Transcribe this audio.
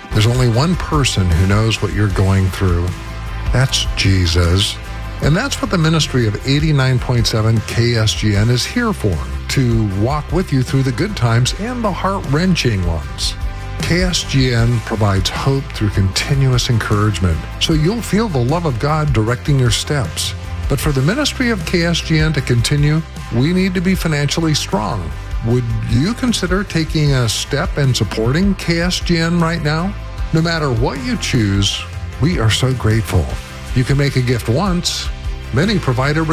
There's only one person who knows what you're going through. That's Jesus. And that's what the ministry of 89.7 KSGN is here for, to walk with you through the good times and the heart-wrenching ones. KSGN provides hope through continuous encouragement, so you'll feel the love of God directing your steps. But for the ministry of KSGN to continue, we need to be financially strong. Would you consider taking a step and supporting KSGN right now? No matter what you choose, we are so grateful. You can make a gift once. Many provide a